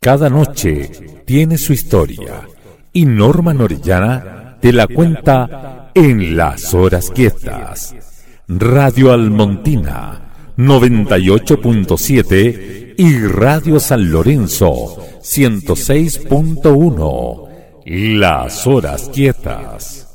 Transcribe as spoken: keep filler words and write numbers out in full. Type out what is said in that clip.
Cada noche tiene su historia y Norma Orellana te la cuenta en Las Horas Quietas. Radio Almontina noventa y ocho punto siete y Radio San Lorenzo ciento seis punto uno. Las Horas Quietas.